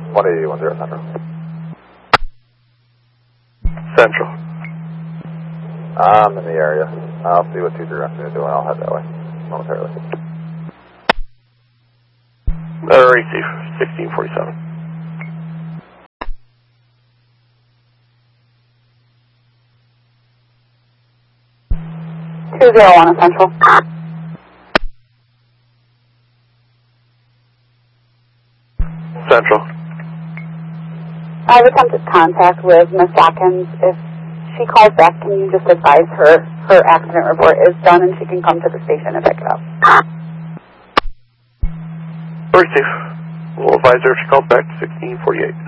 18010 Central. Central. I'm in the area. I'll see what 23 wants me to do and I'll head that way momentarily. Receive 1647. 201 Central. Central. I've attempted contact with Ms. Watkins. If she calls back, can you just advise her accident report is done and she can come to the station and pick it up? Receive. We'll advise her if she calls back to 1648.